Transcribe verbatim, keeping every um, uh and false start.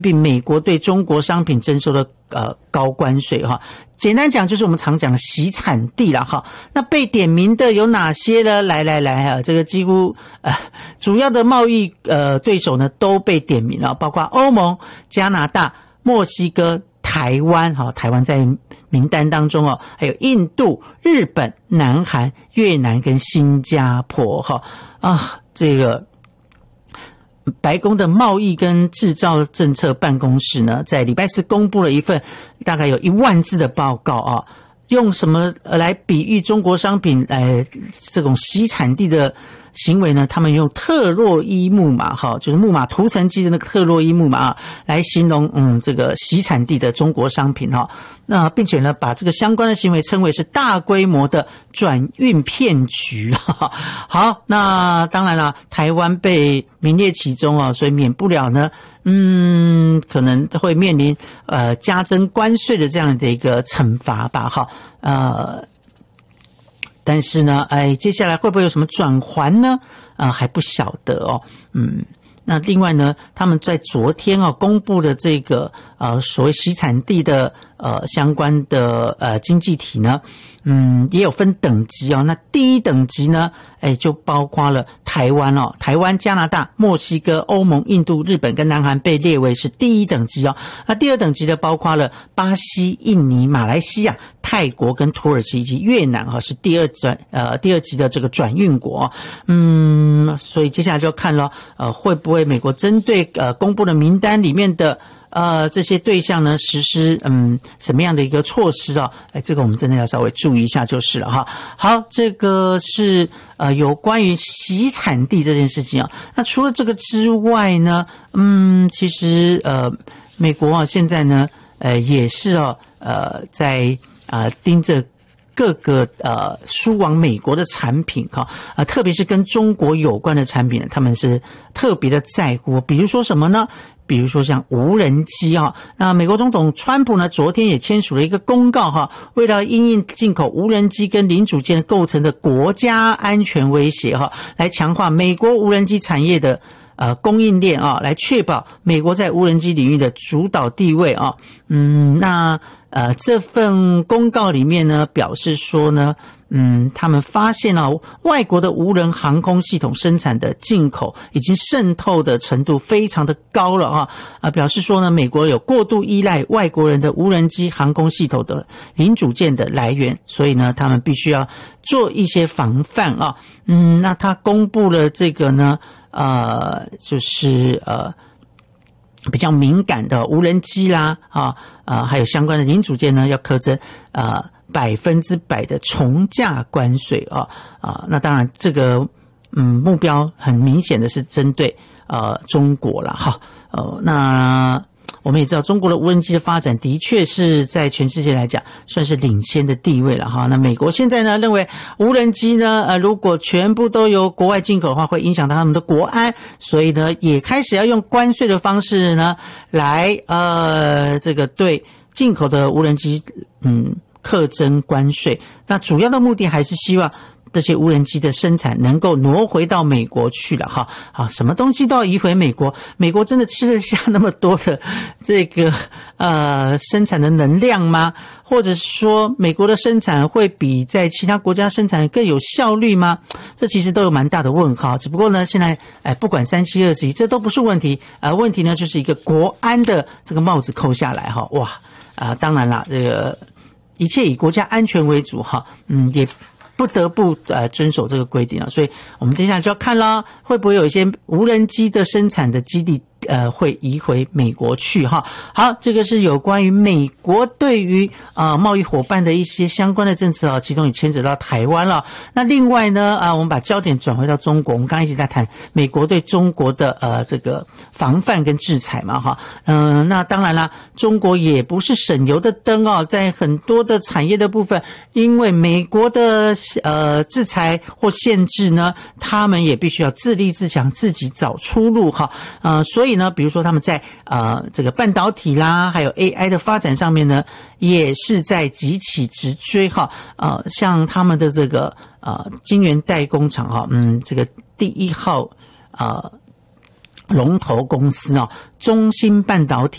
比美国对中国商品征收的呃高关税哈。简单讲就是我们常讲的洗产地啦哈。那被点名的有哪些呢？来来来啊，这个几乎呃主要的贸易呃对手呢都被点名了，包括欧盟、加拿大、墨西哥、台湾哈，台湾在名单当中哦，还有印度、日本、南韩、越南跟新加坡哈啊，这个。白宫的贸易跟制造政策办公室呢，在礼拜四公布了一份大概有一万字的报告啊，用什么来比喻中国商品来这种洗产地的行为呢？他们用特洛伊木马哈，就是木马屠城机的那个特洛伊木马啊，来形容嗯这个洗产地的中国商品哈。那并且呢，把这个相关的行为称为是大规模的转运骗局。好，那当然了，台湾被名列其中啊，所以免不了呢，嗯，可能会面临呃加征关税的这样的一个惩罚吧。哈，呃。但是呢，哎，接下来会不会有什么转圜呢？啊、呃，还不晓得哦。嗯，那另外呢，他们在昨天哦公布的这个呃所谓洗产地的呃相关的呃经济体呢，嗯，也有分等级哦。那第一等级呢，哎，就包括了台湾哦，台湾、加拿大、墨西哥、欧盟、印度、日本跟南韩被列为是第一等级哦。那第二等级呢，包括了巴西、印尼、马来西亚、泰国跟土耳其以及越南哈，是第二转呃第二级的这个转运国。嗯，所以接下来就要看了，呃，会不会美国针对呃公布的名单里面的呃这些对象呢实施嗯什么样的一个措施啊？哎，这个我们真的要稍微注意一下就是了哈。好，这个是呃有关于洗产地这件事情啊。那除了这个之外呢，嗯，其实呃美国啊现在呢呃也是哦呃在啊、呃、盯着各个呃输往美国的产品哈，啊、呃、特别是跟中国有关的产品，他们是特别的在乎。比如说什么呢？比如说像无人机啊，那美国总统川普呢，昨天也签署了一个公告哈，为了因应进口无人机跟零组件构成的国家安全威胁哈，来强化美国无人机产业的呃供应链啊，来确保美国在无人机领域的主导地位啊。嗯，那呃这份公告里面呢，表示说呢，嗯，他们发现啊，外国的无人航空系统生产的进口已经渗透的程度非常的高了啊，啊，表示说呢，美国有过度依赖外国人的无人机航空系统的零组件的来源，所以呢，他们必须要做一些防范啊。嗯，那他公布了这个呢，呃，就是呃。比较敏感的无人机啦，啊啊，还有相关的零组件呢，要课征啊百分之百的重价关税啊啊，那当然这个嗯目标很明显的是针对呃中国啦哈，呃那我们也知道中国的无人机的发展的确是在全世界来讲算是领先的地位了哈。那美国现在呢认为无人机呢呃如果全部都由国外进口的话，会影响到他们的国安，所以呢也开始要用关税的方式呢来呃这个对进口的无人机嗯课征关税。那主要的目的还是希望这些无人机的生产能够挪回到美国去了哈，啊，什么东西都要移回美国，美国真的吃得下那么多的这个呃生产的能量吗？或者说美国的生产会比在其他国家生产更有效率吗？这其实都有蛮大的问号。只不过呢，现在哎不管三七二十一，这都不是问题，呃，问题呢就是一个国安的这个帽子扣下来哈，哇啊、呃，当然啦，这个一切以国家安全为主哈，嗯也。不得不呃遵守这个规定了，所以我们接下来就要看啦，会不会有一些无人机的生产的基地呃会移回美国去哈。好，这个是有关于美国对于呃贸易伙伴的一些相关的政策啊，其中也牵扯到台湾了。那另外呢啊，我们把焦点转回到中国，我们刚刚一直在谈美国对中国的呃这个防范跟制裁嘛哈。嗯、呃，那当然啦，中国也不是省油的灯哦，在很多的产业的部分，因为美国的呃制裁或限制呢，他们也必须要自立自强，自己找出路哈。呃，所以呢，比如说他们在呃这个半导体啦，还有 A I 的发展上面呢，也是在急起直追哈。呃，像他们的这个呃晶圆代工厂哈，嗯，这个第一号呃龙头公司哦，中芯半导体。